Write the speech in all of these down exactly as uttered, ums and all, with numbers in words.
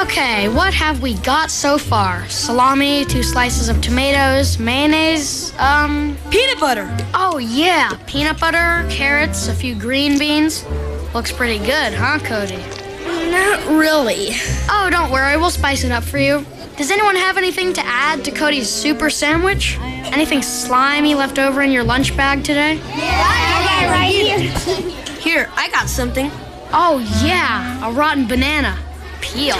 Okay, what have we got so far? Salami, two slices of tomatoes, mayonnaise, um... peanut butter. Oh, yeah, peanut butter, carrots, a few green beans. Looks pretty good, huh, Cody? Not really. Oh, don't worry, we'll spice it up for you. Does anyone have anything to add to Cody's super sandwich? Anything slimy left over in your lunch bag today? Yeah, I got it right here. Here, I got something. Oh, yeah, a rotten banana. Peel.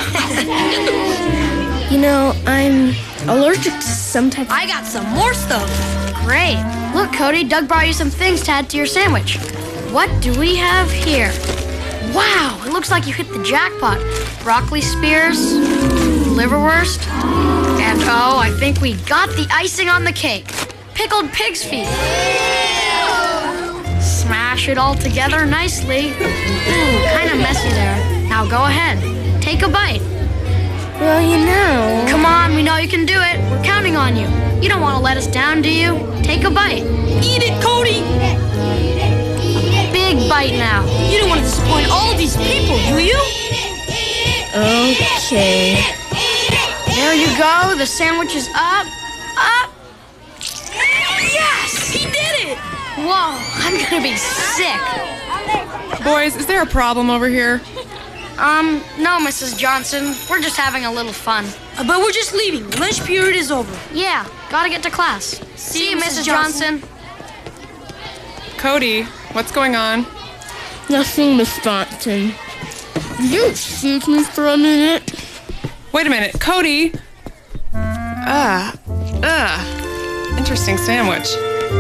You know, I'm allergic to some type of... I got some more stuff. Great. Look, Cody, Doug brought you some things to add to your sandwich. What do we have here? Wow, it looks like you hit the jackpot. Broccoli spears, liverwurst, and oh, I think we got the icing on the cake. Pickled pig's feet. Smash it all together nicely. Ooh, kind of messy there. Now go ahead, take a bite. Well, you know... Come on, we know you can do it. We're counting on you. You don't want to let us down, do you? Take a bite. Eat it, Cody! Big bite now. You don't want to disappoint all these people, do you? Okay. There you go. The sandwich is up, up. Yes! He did it! Whoa, I'm gonna be sick. Boys, is there a problem over here? Um, no, Missus Johnson. We're just having a little fun. Uh, but we're just leaving. Lunch period is over. Yeah, gotta get to class. See you, Missus Johnson. Cody, what's going on? Nothing, Miss Johnson. Will you excuse me for a minute? Wait a minute, Cody. Ah, ah. Interesting sandwich.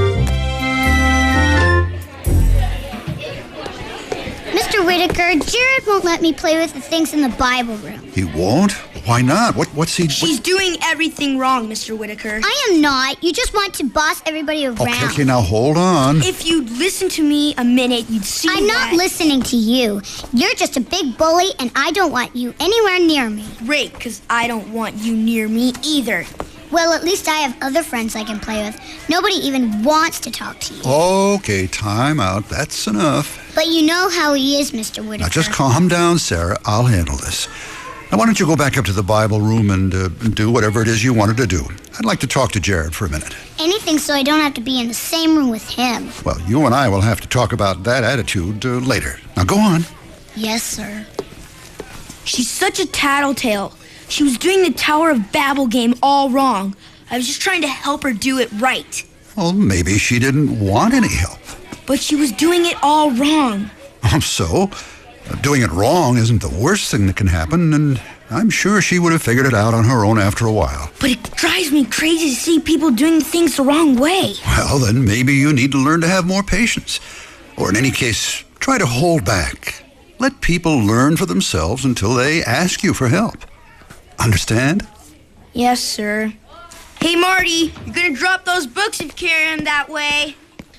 Mister Whitaker, Jared won't let me play with the things in the Bible room. He won't? Why not? What? What's he... She's what? doing everything wrong, Mister Whitaker. I am not. You just want to boss everybody around. Okay, okay, now hold on. If you'd listen to me a minute, you'd see I'm that... not listening to you. You're just a big bully, and I don't want you anywhere near me. Great, because I don't want you near me either. Well, at least I have other friends I can play with. Nobody even wants to talk to you. Okay, time out. That's enough. But you know how he is, Mister Whitaker. Now, just calm down, Sarah. I'll handle this. Now, why don't you go back up to the Bible room and uh, do whatever it is you wanted to do? I'd like to talk to Jared for a minute. Anything so I don't have to be in the same room with him. Well, you and I will have to talk about that attitude uh, later. Now, go on. Yes, sir. She's such a tattletale. She was doing the Tower of Babel game all wrong. I was just trying to help her do it right. Well, maybe she didn't want any help. But she was doing it all wrong. Oh, so? Doing it wrong isn't the worst thing that can happen, and I'm sure she would have figured it out on her own after a while. But it drives me crazy to see people doing things the wrong way. Well, then maybe you need to learn to have more patience. Or in any case, try to hold back. Let people learn for themselves until they ask you for help. Understand? Yes, sir. Hey, Marty, you're gonna drop those books if you carry them that way.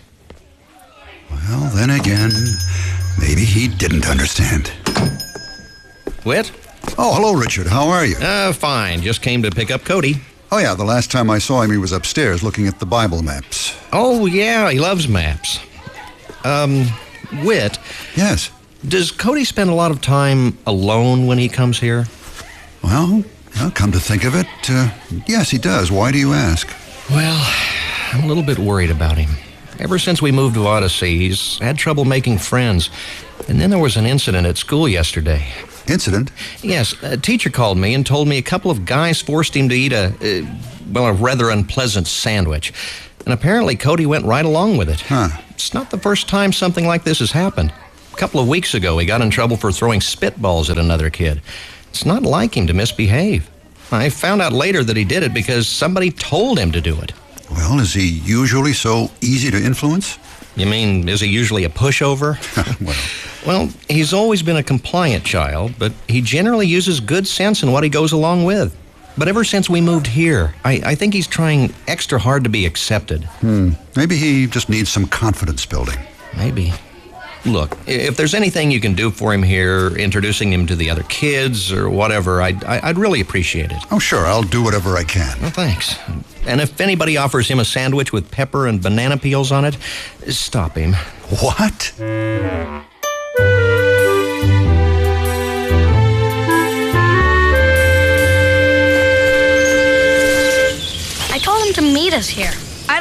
Well, then again, maybe he didn't understand. Whit? Oh, hello, Richard. How are you? Uh, fine. Just came to pick up Cody. Oh, yeah, the last time I saw him, he was upstairs looking at the Bible maps. Oh, yeah, he loves maps. Um, Whit? Yes? Does Cody spend a lot of time alone when he comes here? Well, well come to think of it, uh, yes, he does. Why do you ask? Well, I'm a little bit worried about him. Ever since we moved to Odyssey, he's had trouble making friends. And then there was an incident at school yesterday. Incident? Yes, a teacher called me and told me a couple of guys forced him to eat a, uh, well, a rather unpleasant sandwich. And apparently Cody went right along with it. Huh. It's not the first time something like this has happened. A couple of weeks ago, he got in trouble for throwing spitballs at another kid. It's not like him to misbehave. I found out later that he did it because somebody told him to do it. Well, is he usually so easy to influence? You mean, is he usually a pushover? well... Well, he's always been a compliant child, but he generally uses good sense in what he goes along with. But ever since we moved here, I, I think he's trying extra hard to be accepted. Hmm. Maybe he just needs some confidence building. Maybe. Look, if there's anything you can do for him here, introducing him to the other kids or whatever, I'd, I'd really appreciate it. Oh, sure. I'll do whatever I can. Well, thanks. And if anybody offers him a sandwich with pepper and banana peels on it, stop him. What?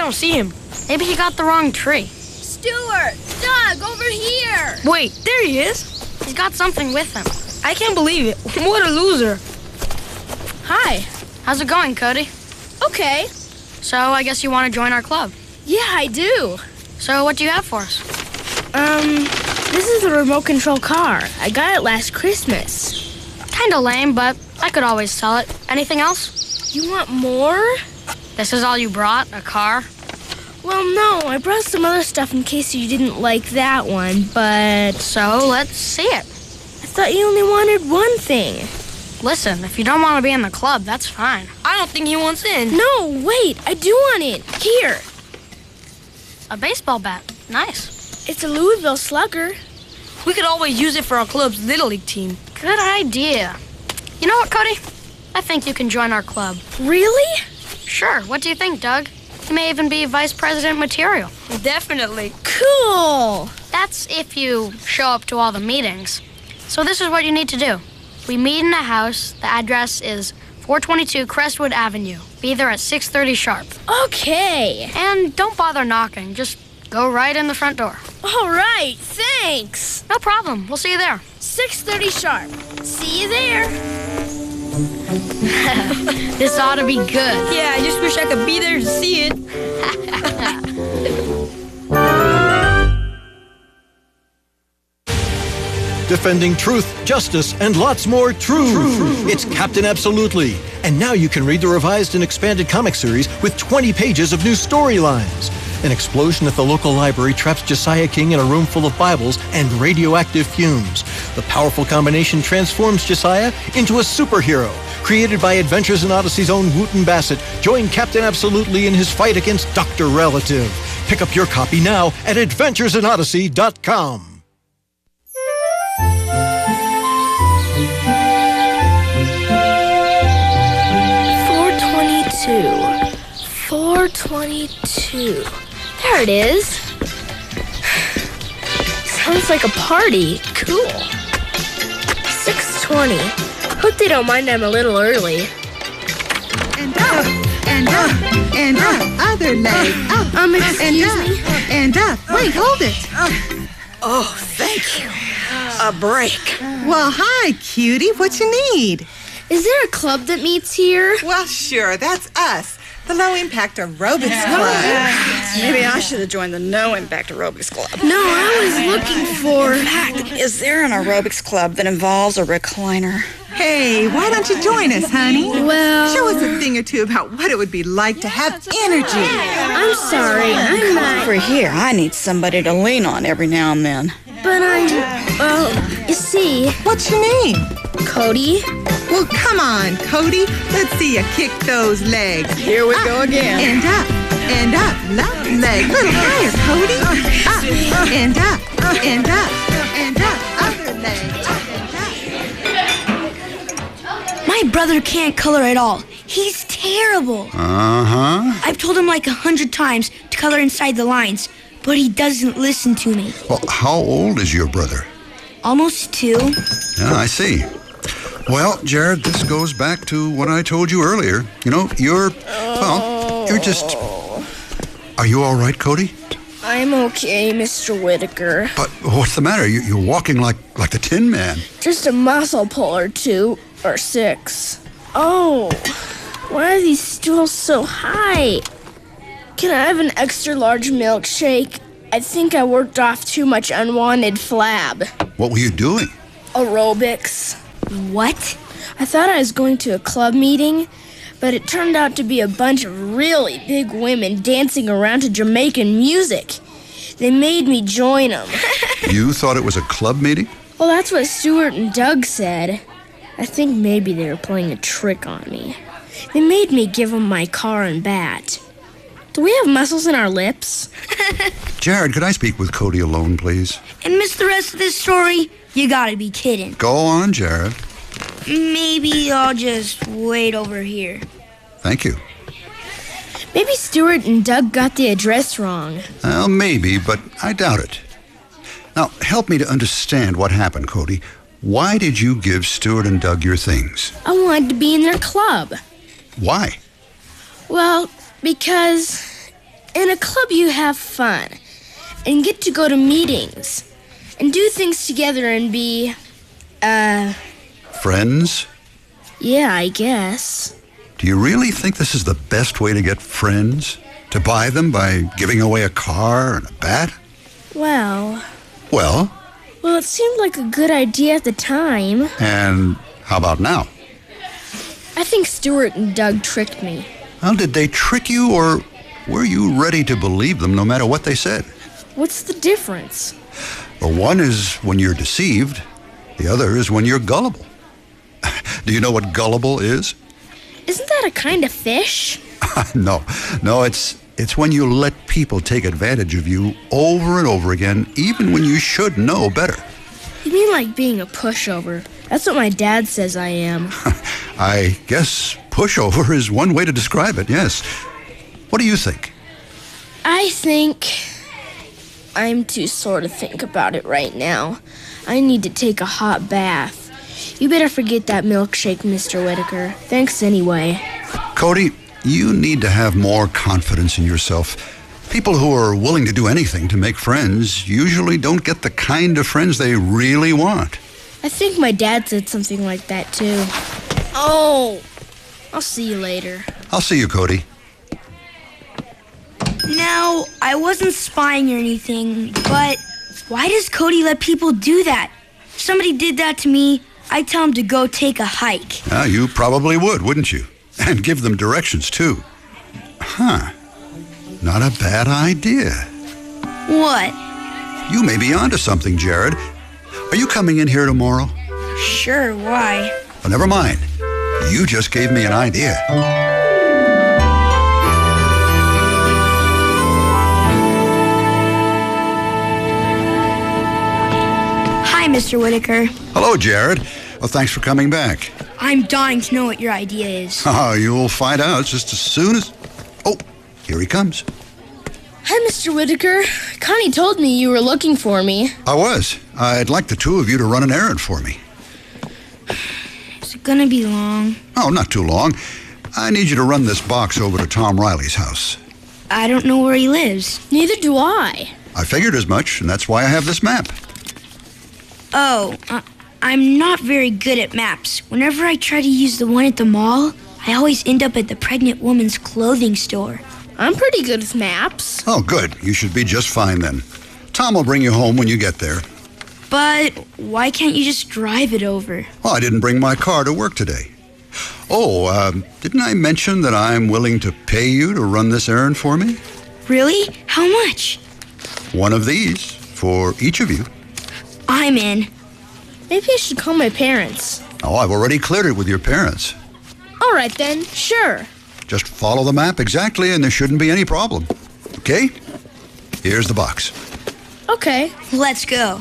don't see him. Maybe he got the wrong tree. Stuart! Doug, over here! Wait, there he is. He's got something with him. I can't believe it. What a loser. Hi. How's it going, Cody? Okay. So I guess you want to join our club. Yeah, I do. So what do you have for us? Um, this is a remote control car. I got it last Christmas. Kinda lame, but I could always sell it. Anything else? You want more? This is all you brought? A car? Well, no, I brought some other stuff in case you didn't like that one, but... So let's see it. I thought you only wanted one thing. Listen, if you don't want to be in the club, that's fine. I don't think he wants in. No, wait, I do want in. Here. A baseball bat. Nice. It's a Louisville Slugger. We could always use it for our club's Little League team. Good idea. You know what, Cody? I think you can join our club. Really? Sure. What do you think, Doug? You may even be vice president material. Definitely. Cool. That's if you show up to all the meetings. So this is what you need to do. We meet in a house. The address is four twenty-two Crestwood Avenue. Be there at six thirty sharp. Okay. And don't bother knocking. Just go right in the front door. All right. Thanks. No problem. We'll see you there. six thirty sharp. See you there. This ought to be good. Yeah, I just wish I could be there to see it. Defending truth, justice, and lots more truth. True. It's Captain Absolutely. And now you can read the revised and expanded comic series with twenty pages of new storylines. An explosion at the local library traps Josiah King in a room full of Bibles and radioactive fumes. The powerful combination transforms Josiah into a superhero. Created by Adventures in Odyssey's own Wooten Bassett, join Captain Absolutely in his fight against Doctor Relative. Pick up your copy now at adventures in odyssey dot com. four twenty-two. four twenty-two. There it is. Sounds like a party. Cool. six twenty. Hope they don't mind I'm a little early. And up, and up, and up. Other leg. Up, Um, excuse and up, me? and up. Wait, hold it. Oh, thank you. A break. Well, hi, cutie. What you need? Is there a club that meets here? Well, sure. That's us. The Low Impact Aerobics Club. Maybe I should have joined the No Impact Aerobics Club. No, I was looking for... Is there an aerobics club that involves a recliner? Hey, why don't you join us, honey? Well... Show us a thing or two about what it would be like to have energy. I'm sorry, I'm not... Over here, I need somebody to lean on every now and then. But I'm... Well, you see... What's your name? Cody? Well, come on, Cody. Let's see you kick those legs. Here we go again. And up, and up, left leg. Little higher, Cody. Up, and up, and up, and up. Other leg, up and up. My brother can't color at all. He's terrible. Uh-huh. I've told him like a hundred times to color inside the lines, but he doesn't listen to me. Well, how old is your brother? Almost two. Yeah, I see. Well, Jared, this goes back to what I told you earlier. You know, you're, well, you're just... Are you all right, Cody? I'm okay, Mister Whitaker. But what's the matter? You, you're walking like, like the Tin Man. Just a muscle pull or two, or six. Oh, why are these stools so high? Can I have an extra large milkshake? I think I worked off too much unwanted flab. What were you doing? Aerobics. What? I thought I was going to a club meeting, but it turned out to be a bunch of really big women dancing around to Jamaican music. They made me join them. You thought it was a club meeting? Well, that's what Stuart and Doug said. I think maybe they were playing a trick on me. They made me give them my car and bat. Do we have muscles in our lips? Jared, could I speak with Cody alone, please? And miss the rest of this story? You gotta be kidding. Go on, Jared. Maybe I'll just wait over here. Thank you. Maybe Stuart and Doug got the address wrong. Well, maybe, but I doubt it. Now, help me to understand what happened, Cody. Why did you give Stuart and Doug your things? I wanted to be in their club. Why? Well, because In a club, you have fun and get to go to meetings and do things together and be, uh... Friends? Yeah, I guess. Do you really think this is the best way to get friends? To buy them by giving away a car and a bat? Well... Well? Well, it seemed like a good idea at the time. And how about now? I think Stuart and Doug tricked me. Well, did they trick you, or were you ready to believe them no matter what they said? What's the difference? Well, one is when you're deceived. The other is when you're gullible. Do you know what gullible is? Isn't that a kind of fish? no, no, it's it's when you let people take advantage of you over and over again, even when you should know better. You mean like being a pushover? That's what my dad says I am. I guess pushover is one way to describe it, yes. What do you think? I think... I'm too sore to think about it right now. I need to take a hot bath. You better forget that milkshake, Mister Whitaker. Thanks anyway. Cody, you need to have more confidence in yourself. People who are willing to do anything to make friends usually don't get the kind of friends they really want. I think my dad said something like that, too. Oh, I'll see you later. I'll see you, Cody. Now, I wasn't spying or anything, but why does Cody let people do that? If somebody did that to me, I'd tell him to go take a hike. Ah, you probably would, wouldn't you? And give them directions, too. Huh. Not a bad idea. What? You may be onto something, Jared. Are you coming in here tomorrow? Sure, why? Well, never mind. You just gave me an idea. Hi, Mister Whitaker. Hello, Jared. Well, thanks for coming back. I'm dying to know what your idea is. Oh, you'll find out just as soon as... Oh, here he comes. Hi, Mister Whitaker. Connie told me you were looking for me. I was. I'd like the two of you to run an errand for me. Is it gonna be long? Oh, not too long. I need you to run this box over to Tom Riley's house. I don't know where he lives. Neither do I. I figured as much, and that's why I have this map. Oh, uh, I'm not very good at maps. Whenever I try to use the one at the mall, I always end up at the pregnant woman's clothing store. I'm pretty good with maps. Oh, good. You should be just fine then. Tom will bring you home when you get there. But why can't you just drive it over? Oh, I didn't bring my car to work today. Oh, uh, didn't I mention that I'm willing to pay you to run this errand for me? Really? How much? One of these for each of you. I'm in. Maybe I should call my parents. Oh, I've already cleared it with your parents. All right then, sure. Just follow the map exactly and there shouldn't be any problem. Okay? Here's the box. Okay. Let's go.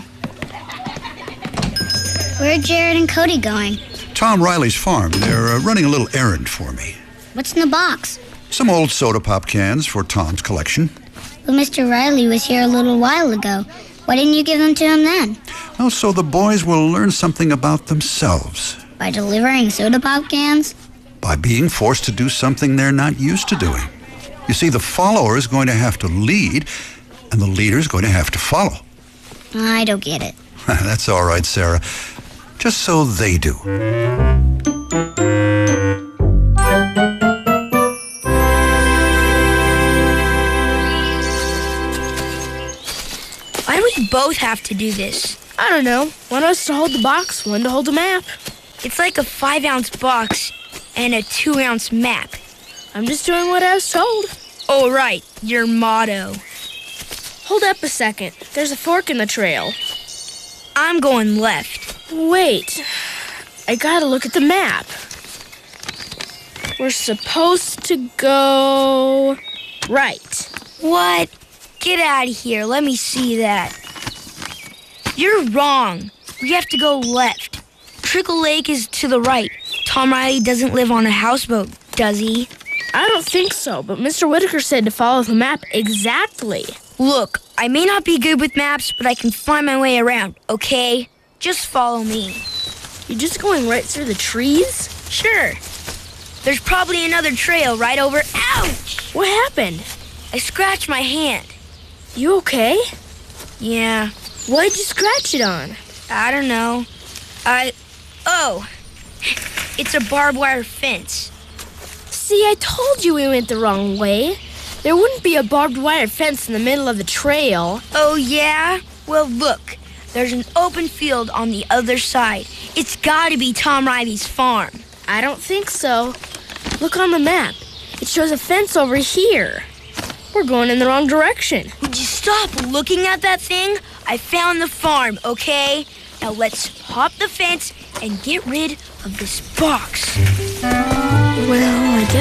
Where are Jared and Cody going? Tom Riley's farm. They're uh, running a little errand for me. What's in the box? Some old soda pop cans for Tom's collection. Well, Mister Riley was here a little while ago. Why didn't you give them to him then? Oh, so the boys will learn something about themselves. By delivering soda pop cans? By being forced to do something they're not used to doing. You see, the follower is going to have to lead, and the leader is going to have to follow. I don't get it. That's all right, Sarah. Just so they do. Why do we both have to do this? I don't know. One of us to hold the box, one to hold the map. It's like a five-ounce box and a two-ounce map. I'm just doing what I was told. Oh, right. Your motto. Hold up a second. There's a fork in the trail. I'm going left. Wait. I gotta look at the map. We're supposed to go right. What? Get out of here. Let me see that. You're wrong. We have to go left. Trickle Lake is to the right. Tom Riley doesn't live on a houseboat, does he? I don't think so, but Mister Whitaker said to follow the map exactly. Look, I may not be good with maps, but I can find my way around, okay? Just follow me. You're just going right through the trees? Sure. There's probably another trail right over... Ouch! What happened? I scratched my hand. You okay? Yeah, What'd you scratch it on? I don't know. I... Oh, it's a barbed wire fence. See, I told you we went the wrong way. There wouldn't be a barbed wire fence in the middle of the trail. Oh, yeah? Well, look. There's an open field on the other side. It's gotta be Tom Riley's farm. I don't think so. Look on the map. It shows a fence over here. We're going in the wrong direction. Would you stop looking at that thing? I found the farm, okay? Now let's hop the fence and get rid of this box. Well, I guess